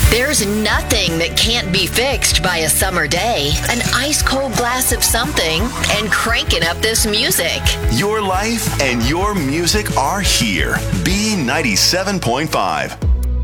There's nothing that can't be fixed by a summer day, an ice-cold glass of something, and cranking up this music. Your life and your music are here. B97.5.